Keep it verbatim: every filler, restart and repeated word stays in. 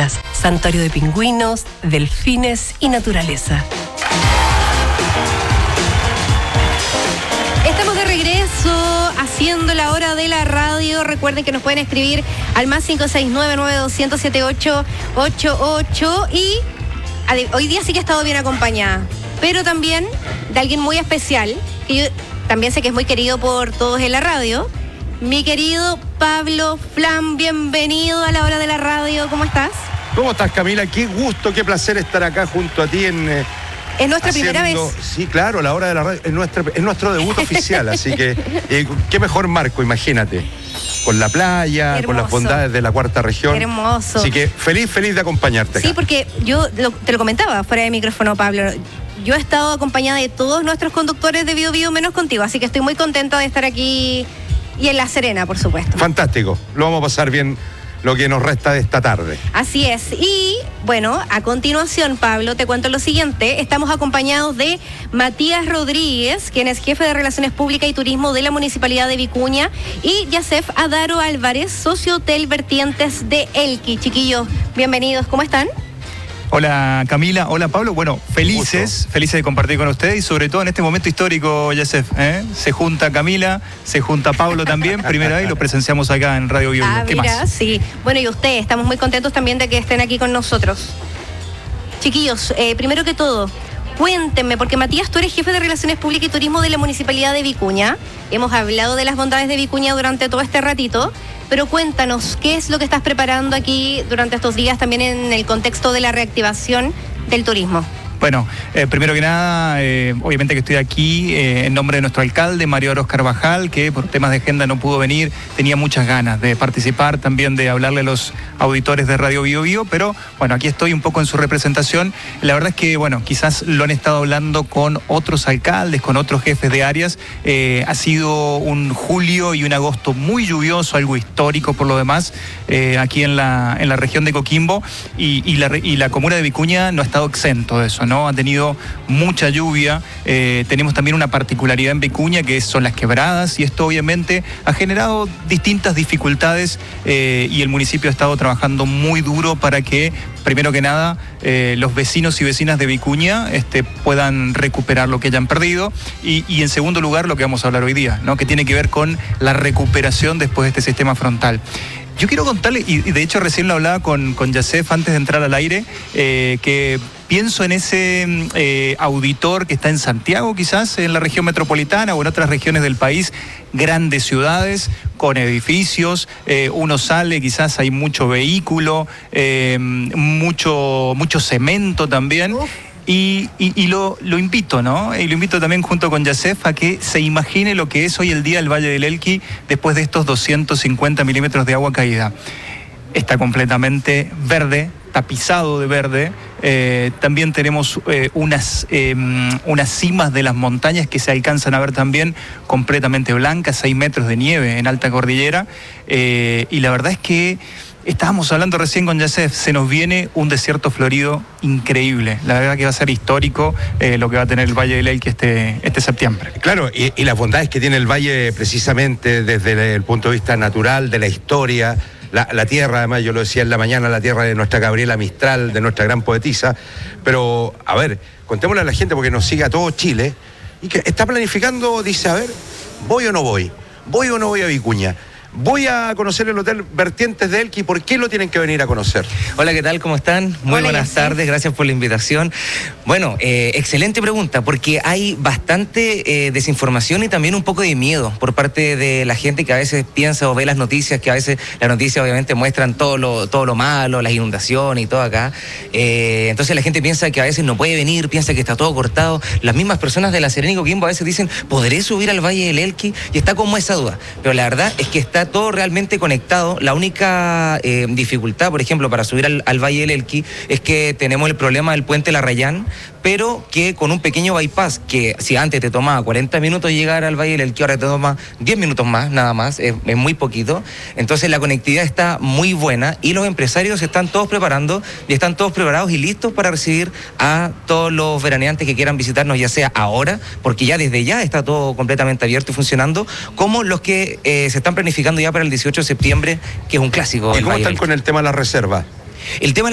islas, santuario de pingüinos, delfines y naturaleza. Estamos de regreso haciendo la hora de la radio. Recuerden que nos pueden escribir al más cinco seis nueve, nueve dos cero, siete ocho ocho ocho. Y hoy día sí que he estado bien acompañada, pero también de alguien muy especial, que yo también sé que es muy querido por todos en la radio. Mi querido Pablo Flam, bienvenido a la hora de la radio. ¿Cómo estás? ¿Cómo estás, Camila? Qué gusto, qué placer estar acá junto a ti en... Eh, es nuestra haciendo, primera vez. Sí, claro, la hora de la radio es, nuestra, es nuestro debut oficial, así que eh, qué mejor marco, imagínate. Con la playa, hermoso, con las bondades de la cuarta región. Hermoso. Así que feliz, feliz de acompañarte acá. Sí, porque yo lo, te lo comentaba fuera de micrófono, Pablo. Yo he estado acompañada de todos nuestros conductores de Bio Bio menos contigo, así que estoy muy contenta de estar aquí y en La Serena, por supuesto. Fantástico, lo vamos a pasar bien lo que nos resta de esta tarde. Así es. Y bueno, a continuación, Pablo, te cuento lo siguiente. Estamos acompañados de Matías Rodríguez, quien es jefe de Relaciones Públicas y Turismo de la Municipalidad de Vicuña, y Yasef Adaro Álvarez, socio Hotel Vertientes de Elqui. Chiquillos, bienvenidos. ¿Cómo están? Hola Camila, hola Pablo. Bueno, felices, Justo. felices de compartir con ustedes y sobre todo en este momento histórico, Yasef, ¿eh? Se junta Camila, se junta Pablo también, primera vez y lo presenciamos acá en Radio Bio Bio. Ah, ¿Qué mira, más? Sí. Bueno, y ustedes, estamos muy contentos también de que estén aquí con nosotros. Chiquillos, eh, primero que todo, cuéntenme, porque Matías, tú eres jefe de Relaciones Públicas y Turismo de la Municipalidad de Vicuña. Hemos hablado de las bondades de Vicuña durante todo este ratito, pero cuéntanos, ¿qué es lo que estás preparando aquí durante estos días también en el contexto de la reactivación del turismo? Bueno, eh, primero que nada, eh, obviamente que estoy aquí eh, en nombre de nuestro alcalde, Mario Aros Carvajal, que por temas de agenda no pudo venir, tenía muchas ganas de participar, también de hablarle a los auditores de Radio Bio Bio, pero bueno, aquí estoy un poco en su representación. La verdad es que, bueno, quizás lo han estado hablando con otros alcaldes, con otros jefes de áreas. Eh, ha sido un julio y un agosto muy lluvioso, algo histórico por lo demás, eh, aquí en la, en la región de Coquimbo, y, y, la, y la comuna de Vicuña no ha estado exento de eso, ¿no? Ha tenido mucha lluvia. Eh, tenemos también una particularidad en Vicuña que son las quebradas, y esto obviamente ha generado distintas dificultades eh, y el municipio ha estado trabajando muy duro para que, primero que nada, eh, los vecinos y vecinas de Vicuña este, puedan recuperar lo que hayan perdido, y, y en segundo lugar lo que vamos a hablar hoy día, ¿no? Que tiene que ver con la recuperación después de este sistema frontal. Yo quiero contarle, y de hecho recién lo hablaba con, con Yasef antes de entrar al aire, eh, que pienso en ese eh, auditor que está en Santiago, quizás en la región metropolitana o en otras regiones del país, grandes ciudades con edificios, eh, uno sale, quizás hay mucho vehículo, eh, mucho, mucho cemento también. Y, y, y lo, lo invito, ¿no? Y lo invito también junto con Yasef a que se imagine lo que es hoy el día el Valle del Elqui después de estos doscientos cincuenta milímetros de agua caída. Está completamente verde, tapizado de verde. Eh, también tenemos eh, unas, eh, unas cimas de las montañas que se alcanzan a ver también completamente blancas, seis metros de nieve en alta cordillera. Eh, y la verdad es que estábamos hablando recién con Yasef, se nos viene un desierto florido increíble. La verdad que va a ser histórico eh, lo que va a tener el Valle del Elqui este, este septiembre. Claro, y, y las bondades que tiene el valle precisamente desde el punto de vista natural, de la historia, la, la tierra, además yo lo decía en la mañana, la tierra de nuestra Gabriela Mistral, de nuestra gran poetisa. Pero, a ver, contémosle a la gente porque nos sigue a todo Chile y que está planificando, dice, a ver, ¿voy o no voy? ¿Voy o no voy a Vicuña? Voy a conocer el Hotel Vertientes de Elqui. ¿Por qué lo tienen que venir a conocer? Hola, ¿qué tal? ¿Cómo están? Muy Hola, buenas sí. tardes, gracias por la invitación. Bueno, eh, excelente pregunta, porque hay bastante eh, desinformación y también un poco de miedo por parte de la gente que a veces piensa o ve las noticias, que a veces las noticias obviamente muestran todo lo, todo lo malo, las inundaciones y todo acá. Eh, entonces la gente piensa que a veces no puede venir, piensa que está todo cortado. Las mismas personas de La Serena y Coquimbo a veces dicen, ¿podré subir al Valle del Elqui? Y está como esa duda. Pero la verdad es que está todo realmente conectado. La única eh, dificultad, por ejemplo, para subir al, al Valle del Elqui es que tenemos el problema del puente La Rayán, pero que con un pequeño bypass, que si antes te tomaba cuarenta minutos llegar al Valle del Elqui, ahora te toma diez minutos más, nada más, es, es muy poquito. Entonces la conectividad está muy buena y los empresarios están todos preparando y están todos preparados y listos para recibir a todos los veraneantes que quieran visitarnos, ya sea ahora, porque ya desde ya está todo completamente abierto y funcionando, como los que eh, se están planificando ya para el dieciocho de septiembre, que es un clásico. ¿Y cómo están con el tema de la reserva? El tema